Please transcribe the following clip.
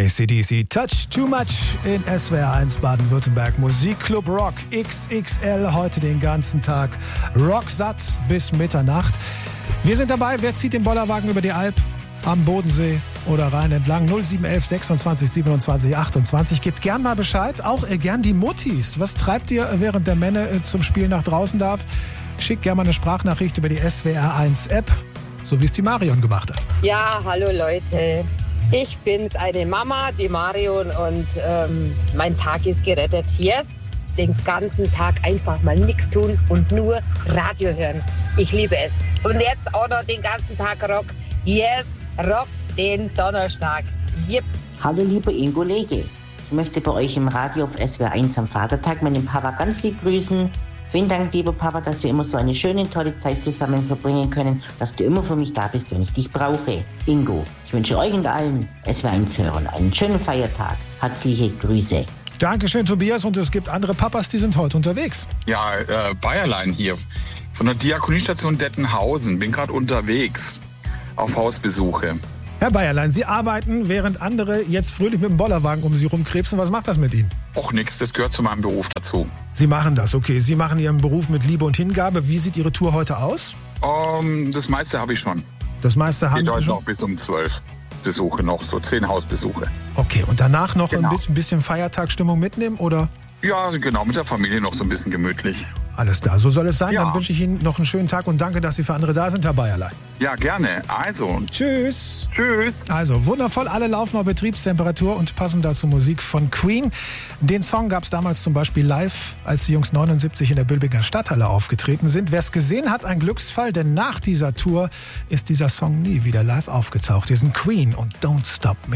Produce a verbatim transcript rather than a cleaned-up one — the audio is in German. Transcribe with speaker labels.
Speaker 1: A C D C, Touch Too Much in S W R eins Baden-Württemberg. Musikclub Rock X X L, heute den ganzen Tag. Rocksatt bis Mitternacht. Wir sind dabei. Wer zieht den Bollerwagen über die Alp, am Bodensee oder Rhein entlang? null sieben eins eins sechsundzwanzig siebenundzwanzig achtundzwanzig. Gebt gern mal Bescheid. Auch äh, gern die Muttis. Was treibt ihr, während der Männer äh, zum Spiel nach draußen darf? Schickt gerne mal eine Sprachnachricht über die S W R eins App, so wie es die Marion gemacht hat.
Speaker 2: Ja, hallo Leute. Ich bin's, eine Mama, die Marion, und ähm, mein Tag ist gerettet. Yes, den ganzen Tag einfach mal nichts tun und nur Radio hören. Ich liebe es. Und jetzt auch noch den ganzen Tag Rock. Yes, Rock den Donnerstag. Yep.
Speaker 3: Hallo lieber Ingo Lege. Ich möchte bei euch im Radio auf S W R eins am Vatertag meinen Papa ganz lieb grüßen. Vielen Dank, lieber Papa, dass wir immer so eine schöne, tolle Zeit zusammen verbringen können, dass du immer für mich da bist, wenn ich dich brauche. Ingo, ich wünsche euch und allen S W R eins Hörern einen schönen Feiertag. Herzliche Grüße.
Speaker 1: Dankeschön, Tobias. Und es gibt andere Papas, die sind heute unterwegs.
Speaker 4: Ja, äh, Bayerlein hier von der Diakoniestation Dettenhausen. Bin gerade unterwegs auf Hausbesuche.
Speaker 1: Herr Bayerlein, Sie arbeiten, während andere jetzt fröhlich mit dem Bollerwagen um Sie rumkrebsen. Was macht das mit Ihnen?
Speaker 4: Och, nix, das gehört zu meinem Beruf dazu.
Speaker 1: Sie machen das, okay. Sie machen Ihren Beruf mit Liebe und Hingabe. Wie sieht Ihre Tour heute aus?
Speaker 4: Um, das meiste habe ich schon.
Speaker 1: Das meiste haben
Speaker 4: Geht
Speaker 1: Sie
Speaker 4: heute
Speaker 1: schon?
Speaker 4: noch bis um zwölf Besuche noch, so zehn Hausbesuche.
Speaker 1: Okay, und danach noch
Speaker 4: Genau.
Speaker 1: ein bisschen Feiertagsstimmung mitnehmen, oder?
Speaker 4: Ja, genau, mit der Familie noch so ein bisschen gemütlich.
Speaker 1: Alles klar, so soll es sein.
Speaker 4: Ja.
Speaker 1: Dann wünsche ich Ihnen noch einen schönen Tag und danke, dass Sie für andere da sind, Herr Bayerlein.
Speaker 4: Ja, gerne. Also,
Speaker 1: Tschüss.
Speaker 4: tschüss.
Speaker 1: Also, wundervoll, alle laufen auf Betriebstemperatur und passen dazu Musik von Queen. Den Song gab es damals zum Beispiel live, als die Jungs neunundsiebzig in der Bülbinger Stadthalle aufgetreten sind. Wer es gesehen hat, ein Glücksfall, denn nach dieser Tour ist dieser Song nie wieder live aufgetaucht. Wir sind Queen und Don't Stop Me.